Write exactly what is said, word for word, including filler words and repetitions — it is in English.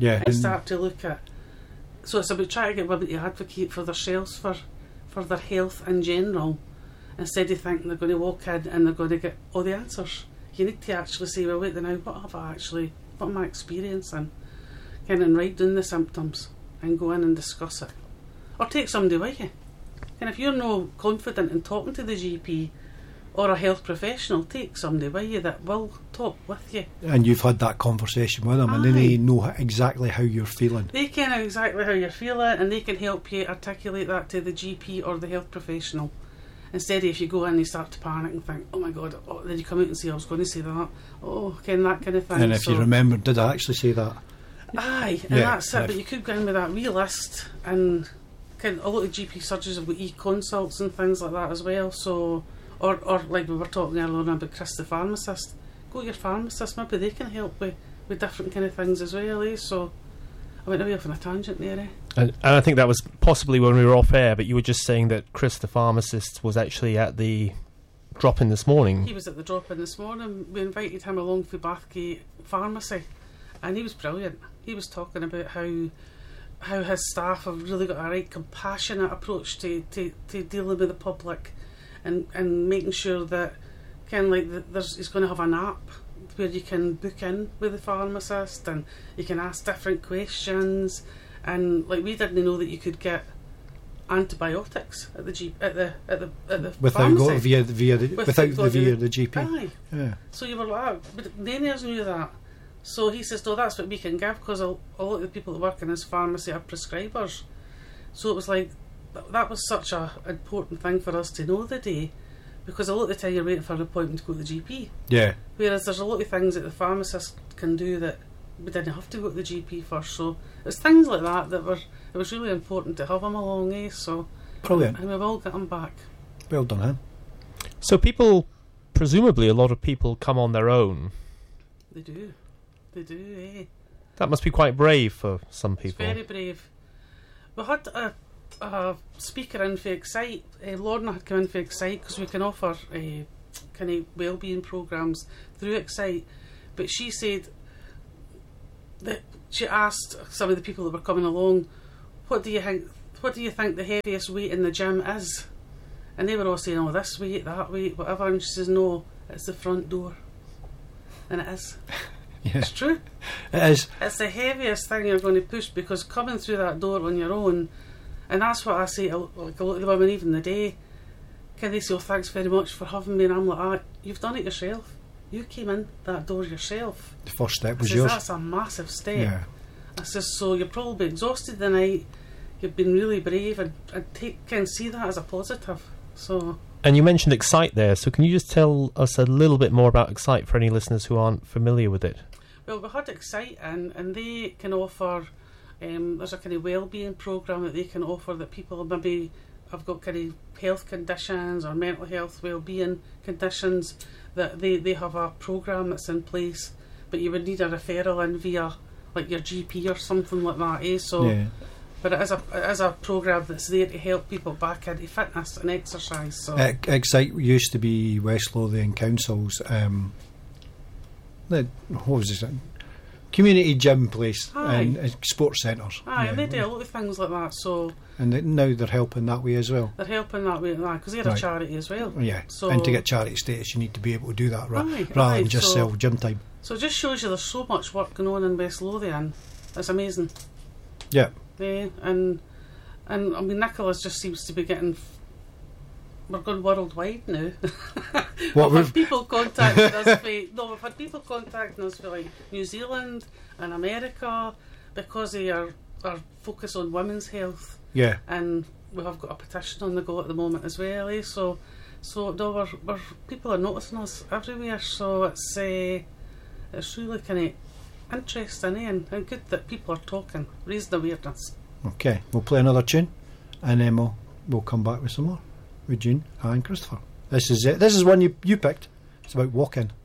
Yeah. And start to look at... So it's about trying to get women to advocate for themselves, for, for their health in general, instead of thinking they're going to walk in and they're going to get all the answers. You need to actually say, well, wait now, what have I actually... What am I experiencing? Kind of write down the symptoms and go in and discuss it. Or take somebody with you. And if you're not confident in talking to the G P or a health professional, take somebody with you that will talk with you. And you've had that conversation with them, Aye. and then they know exactly how you're feeling. They can know exactly how you're feeling, and they can help you articulate that to the G P or the health professional. Instead of if you go in and you start to panic and think, oh my God, oh, then you come out and say, I was going to say that. Oh, again, that kind of thing. And if so, you remember, did I actually say that? Aye, and Yeah, that's it. if- But you could go in with that wee list, and kind of, a lot of G P surgeries have got e-consults and things like that as well. So, or or like we were talking earlier on about Chris the pharmacist. Go to your pharmacist, maybe they can help with, with different kind of things as well. Eh? So, I went away off on a tangent there. Eh? And, and I think that was possibly when we were off air, but you were just saying that Chris the pharmacist was actually at the drop-in this morning. He was at the drop-in this morning. We invited him along for Bathgate Pharmacy, and he was brilliant. He was talking about how how his staff have really got a right compassionate approach to, to, to dealing with the public, and, and making sure that kind of like the, there's he's going to have an app where you can book in with the pharmacist and you can ask different questions, and like we didn't know that you could get antibiotics at the G, at the at the at the Without pharmacy. going via the, via the, With- without the going via to the G P. Aye. Yeah. So you were like, oh, but none of us knew that. So he says, no, that's what we can give, because a, a lot of the people that work in this pharmacy are prescribers. So it was like, th- that was such a important thing for us to know the day, because a lot of the time you're waiting for an appointment to go to the G P. Yeah. Whereas there's a lot of things that the pharmacist can do that we didn't have to go to the G P for. So it's things like that that were, it was really important to have him along, eh? So, Brilliant. and we've all got him back. Well done, huh? So people, presumably a lot of people come on their own. They do. They do, eh? That must be quite brave for some It's people. very brave. We had a, a speaker in for Excite. Uh, Lorna had come in for Excite because we can offer uh, kind of wellbeing programmes through Excite. But she said that she asked some of the people that were coming along, "What do you think? What do you think the heaviest weight in the gym is?" And they were all saying, "Oh, this weight, that weight, whatever." And she says, "No, it's the front door," and it is. Yeah. It's true. It is. It's the heaviest thing you're going to push, because coming through that door on your own, and that's what I say to like a lot of the women, even the day, can they say, "Oh, thanks very much for having me," and I'm like, ah, you've done it yourself. You came in that door yourself. The first step I was says, yours. that's a massive step. Yeah. I says, so you're probably exhausted the night, you've been really brave, and, and take can see that as a positive. So. And you mentioned Excite there, so can you just tell us a little bit more about Excite for any listeners who aren't familiar with it? Well, we had Excite in, and they can offer, um, there's a kind of wellbeing programme that they can offer that people maybe have got kind of health conditions or mental health wellbeing conditions, that they, they have a programme that's in place, but you would need a referral in via like your G P or something like that, eh? So, Yeah. but it is a it is a programme that's there to help people back into fitness and exercise. So Ex- Excite used to be West Lothian Council's um, the, what was it? Community gym place Aye. and uh, sports centres. aye, Yeah. and they do a lot of things like that. So And they- now they're helping that way as well. they're helping that way, because they're Right. a charity as well. Yeah. So and to get charity status, you need to be able to do that ra- Aye, rather aye, than just so- sell gym time. So it just shows you there's so much work going on in West Lothian. It's amazing. Yeah. Yeah, and and I mean Nicholas just seems to be getting. We're going worldwide now. What we've we've- had people contacting us for no, we've had people contacting us for like New Zealand and America because of our our focus on women's health, Yeah. and we have got a petition on the go at the moment as well. Eh? So, so no, we're, we're people are noticing us everywhere. So it's uh, it's really kind of interesting, eh? and, and good that people are talking, raising awareness. Okay. We'll play another tune, and then we'll we'll come back with some more with June and Christopher. This is it. This is one you you picked. It's about walking.